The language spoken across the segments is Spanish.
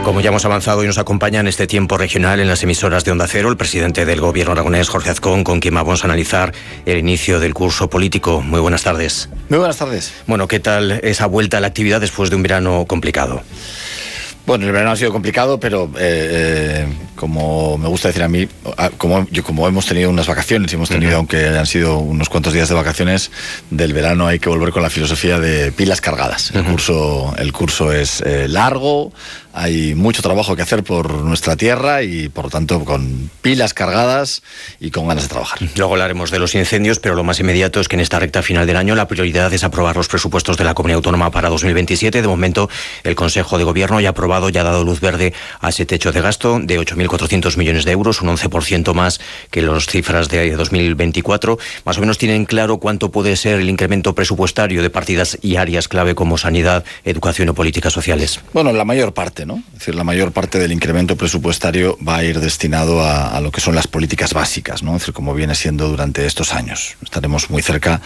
Como ya hemos avanzado, y nos acompaña en este tiempo regional en las emisoras de Onda Cero el presidente del Gobierno aragonés, Jorge Azcón, con quien vamos a analizar el inicio del curso político. Muy buenas tardes. Muy buenas tardes. Bueno, ¿qué tal esa vuelta a la actividad después de un verano complicado? Bueno, el verano ha sido complicado, pero como me gusta decir a mí, como hemos tenido unas vacaciones y hemos tenido, aunque hayan sido unos cuantos días de vacaciones, del verano hay que volver con la filosofía de pilas cargadas. El curso es largo, hay mucho trabajo que hacer por nuestra tierra y, por lo tanto, con pilas cargadas y con ganas de trabajar. Luego hablaremos de los incendios, pero lo más inmediato es que en esta recta final del año la prioridad es aprobar los presupuestos de la Comunidad Autónoma para 2027. De momento, el Consejo de Gobierno ya ha aprobado, ya ha dado luz verde a ese techo de gasto de 8.400 millones de euros, un 11% más que las cifras de 2024. Más o menos tienen claro cuánto puede ser el incremento presupuestario de partidas y áreas clave como sanidad, educación o políticas sociales. Bueno, la mayor parte, ¿no? Es decir, la mayor parte del incremento presupuestario va a ir destinado a lo que son las políticas básicas, ¿no? Es decir, como viene siendo durante estos años. Estaremos muy cerca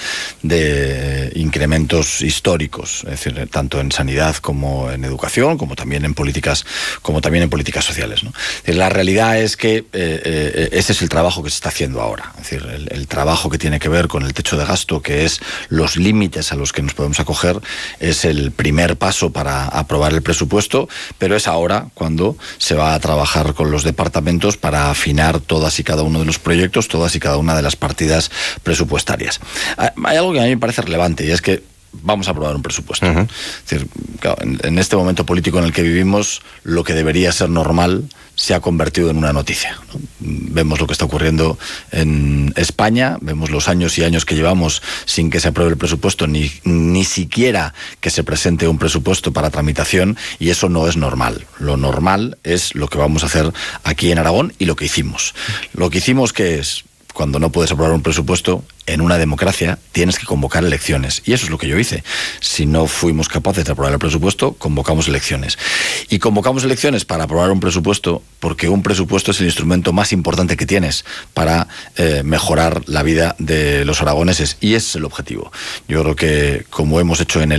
de incrementos históricos, es decir, tanto en sanidad como en educación, como también en políticas sociales, ¿no? Es decir, la realidad es que ese es el trabajo que se está haciendo ahora. Es decir, el trabajo que tiene que ver con el techo de gasto, que es los límites a los que nos podemos acoger, es el primer paso para aprobar el presupuesto, pero es ahora cuando se va a trabajar con los departamentos para afinar todas y cada uno de los proyectos, todas y cada una de las partidas presupuestarias. Hay algo que a mí me parece relevante, y es que vamos a aprobar un presupuesto. Es decir, claro, en este momento político en el que vivimos, lo que debería ser normal se ha convertido en una noticia, ¿no? Vemos lo que está ocurriendo en España, vemos los años y años que llevamos sin que se apruebe el presupuesto, ni siquiera que se presente un presupuesto para tramitación, y eso no es normal. Lo normal es lo que vamos a hacer aquí en Aragón y lo que hicimos. Lo que hicimos, ¿qué es? Cuando no puedes aprobar un presupuesto, en una democracia tienes que convocar elecciones. Y eso es lo que yo hice. Si no fuimos capaces de aprobar el presupuesto, convocamos elecciones. Y convocamos elecciones para aprobar un presupuesto, porque un presupuesto es el instrumento más importante que tienes para mejorar la vida de los aragoneses. Y ese es el objetivo. Yo creo que, como hemos hecho en el